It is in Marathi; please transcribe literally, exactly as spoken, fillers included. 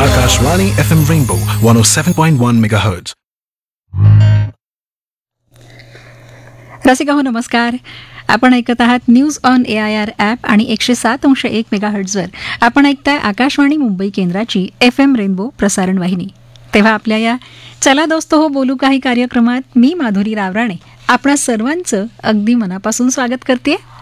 Akashvani F M Rainbow one oh seven point one megahertz. Rasika हो नमस्कार. आपण ऐकत आहात news on A I R app आणि एकशे सात अंश एक मेगाहर्ट्झवर आपण ऐकताय आकाशवाणी मुंबई केंद्राची एफ एम रेनबो प्रसारण वाहिनी. तेव्हा आपल्या या चला दोस्त हो बोलू काही कार्यक्रमात मी माधुरी रावराणे आपणा सर्वांचं अगदी मनापासून स्वागत करते.